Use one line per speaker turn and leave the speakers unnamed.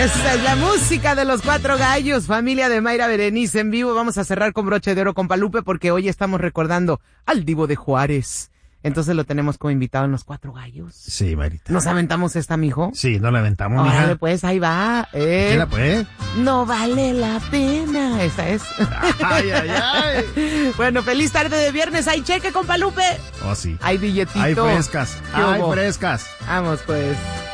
Esta es la música de los Cuatro Gallos, familia de Mayra Berenice en vivo. Vamos a cerrar con broche de oro con Palupe porque hoy estamos recordando al Divo de Juárez. Entonces lo tenemos como invitado en los Cuatro Gallos.
Sí, Marita.
¿Nos aventamos esta, mijo?
Sí, no la aventamos, mija.
Órale, pues, ahí va.
¿Quién la puede?
No vale la pena. Esa es.
Ay, ay, ay.
Bueno, feliz tarde de viernes. Hay cheque con Palupe.
Oh, sí.
Hay billetito.
Hay frescas.
¿Qué
Hay
hubo?
frescas.
Vamos, pues.